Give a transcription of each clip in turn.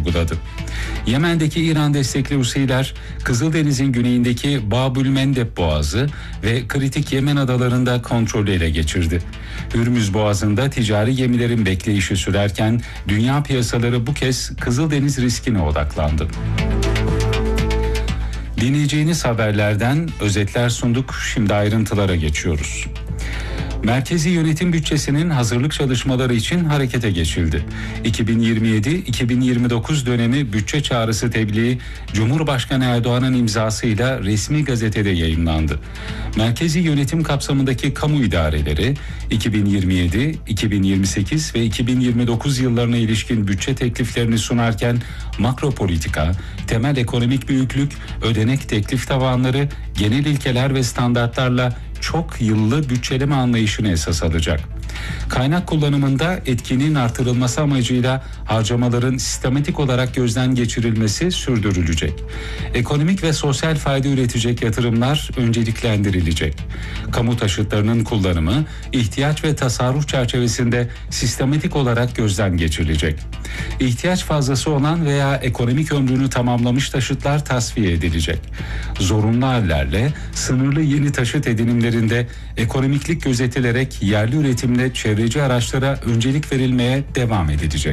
vurguladı. Yemen'deki İran destekli Husiler, Kızıldeniz'in güneyindeki Bab-ül-Mendeb Boğazı ve kritik Yemen adalarında kontrolü ele geçirdi. Hürmüz Boğazı'nda ticari gemilerin bekleyişi sürerken dünya piyasaları bu kez Kızıldeniz riskine odaklandı. Dinleyeceğiniz haberlerden özetler sunduk. Şimdi ayrıntılara geçiyoruz. Merkezi yönetim bütçesinin hazırlık çalışmaları için harekete geçildi. 2027-2029 dönemi bütçe çağrısı tebliği Cumhurbaşkanı Erdoğan'ın imzasıyla resmi gazetede yayımlandı. Merkezi yönetim kapsamındaki kamu idareleri 2027, 2028 ve 2029 yıllarına ilişkin bütçe tekliflerini sunarken makro politika, temel ekonomik büyüklük, ödenek teklif tavanları, genel ilkeler ve standartlarla çok yıllı bütçeleme anlayışını esas alacak. Kaynak kullanımında etkinliğin artırılması amacıyla harcamaların sistematik olarak gözden geçirilmesi sürdürülecek. Ekonomik ve sosyal fayda üretecek yatırımlar önceliklendirilecek. Kamu taşıtlarının kullanımı, ihtiyaç ve tasarruf çerçevesinde sistematik olarak gözden geçirilecek. İhtiyaç fazlası olan veya ekonomik ömrünü tamamlamış taşıtlar tasfiye edilecek. Zorunlu hallerle sınırlı yeni taşıt edinimlerinde ekonomiklik gözetilerek yerli üretimle çevreci araçlara öncelik verilmeye devam edilecek.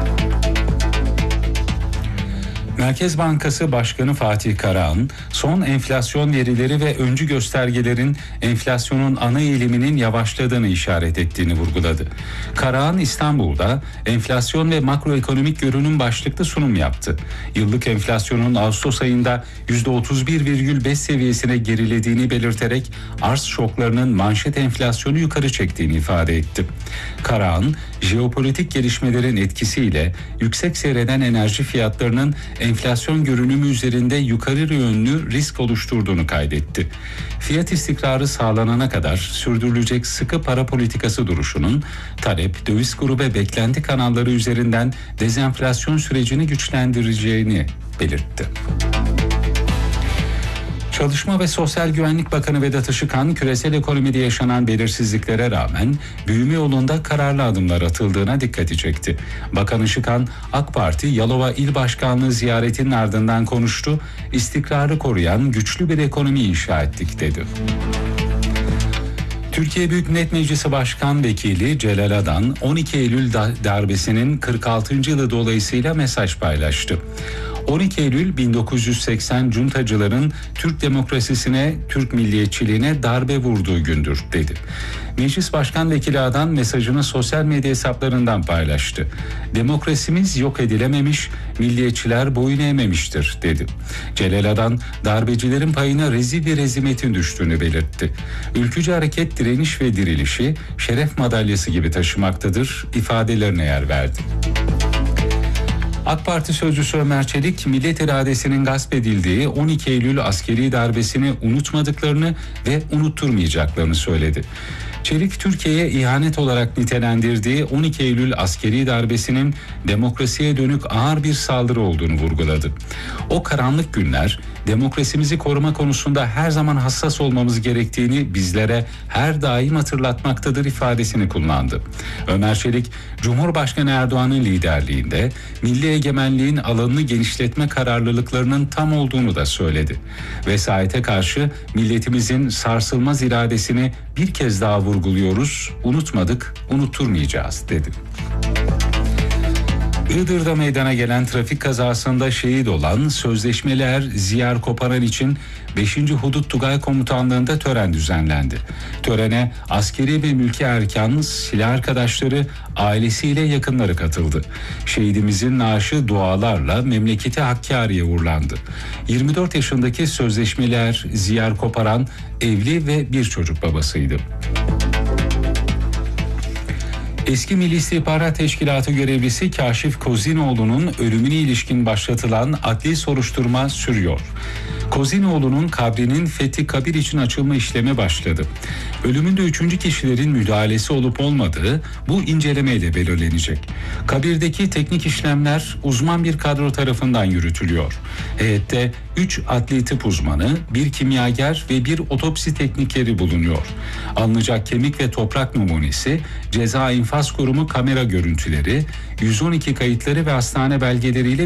Merkez Bankası Başkanı Fatih Karahan, son enflasyon verileri ve öncü göstergelerin enflasyonun ana eğiliminin yavaşladığını işaret ettiğini vurguladı. Karahan İstanbul'da enflasyon ve makroekonomik görünüm başlıklı sunum yaptı. Yıllık enflasyonun Ağustos ayında %31,5 seviyesine gerilediğini belirterek arz şoklarının manşet enflasyonu yukarı çektiğini ifade etti. Karahan, jeopolitik gelişmelerin etkisiyle yüksek seyreden enerji fiyatlarının enflasyon görünümü üzerinde yukarı yönlü risk oluşturduğunu kaydetti. Fiyat istikrarı sağlanana kadar sürdürülecek sıkı para politikası duruşunun talep, döviz kuru ve beklenti kanalları üzerinden dezenflasyon sürecini güçlendireceğini belirtti. Çalışma ve Sosyal Güvenlik Bakanı Vedat Işıkhan, küresel ekonomide yaşanan belirsizliklere rağmen büyüme yolunda kararlı adımlar atıldığına dikkati çekti. Bakan Işıkhan, AK Parti Yalova İl Başkanlığı ziyaretinin ardından konuştu, istikrarı koruyan güçlü bir ekonomi inşa ettik dedi. Türkiye Büyük Millet Meclisi Başkan Vekili Celal Adan, 12 Eylül darbesinin 46. yılı dolayısıyla mesaj paylaştı. 12 Eylül 1980 cuntacıların Türk demokrasisine, Türk milliyetçiliğine darbe vurduğu gündür dedi. Meclis Başkan Vekili Adan mesajını sosyal medya hesaplarından paylaştı. Demokrasimiz yok edilememiş, milliyetçiler boyun eğmemiştir dedi. Celal Adan, darbecilerin payına rezil bir hezimetin düştüğünü belirtti. Ülkücü hareket direniş ve dirilişi şeref madalyası gibi taşımaktadır ifadelerine yer verdi. AK Parti sözcüsü Ömer Çelik, millet iradesinin gasp edildiği 12 Eylül askeri darbesini unutmadıklarını ve unutturmayacaklarını söyledi. Çelik, Türkiye'ye ihanet olarak nitelendirdiği 12 Eylül askeri darbesinin demokrasiye dönük ağır bir saldırı olduğunu vurguladı. O karanlık günler, demokrasimizi koruma konusunda her zaman hassas olmamız gerektiğini bizlere her daim hatırlatmaktadır ifadesini kullandı. Ömer Çelik, Cumhurbaşkanı Erdoğan'ın liderliğinde milli egemenliğin alanını genişletme kararlılıklarının tam olduğunu da söyledi. Vesayete karşı milletimizin sarsılmaz iradesini bir kez daha vurguluyoruz, unutmadık, unutturmayacağız dedi. Iğdır'da meydana gelen trafik kazasında şehit olan sözleşmeli er Ziyar Koparan için 5. Hudut Tugay Komutanlığı'nda tören düzenlendi. Törene askeri ve mülki erkan, silah arkadaşları, ailesiyle yakınları katıldı. Şehidimizin naaşı dualarla memleketi Hakkari'ye uğurlandı. 24 yaşındaki sözleşmeli er Ziyar Koparan evli ve bir çocuk babasıydı. Eski Milli İstihbarat Teşkilatı görevlisi Kaşif Kozinoğlu'nun ölümüne ilişkin başlatılan adli soruşturma sürüyor. Kozinoğlu'nun kabrinin Fethi Kabir için açılma işlemi başladı. Ölümünde 3. kişilerin müdahalesi olup olmadığı bu incelemeyle belirlenecek. Kabirdeki teknik işlemler uzman bir kadro tarafından yürütülüyor. Heyette 3 adli tıp uzmanı, 1 kimyager ve 1 otopsi teknikeri bulunuyor. Alınacak kemik ve toprak numunesi, Ceza İnfaz Kurumu kamera görüntüleri, 112 kayıtları ve hastane belgeleriyle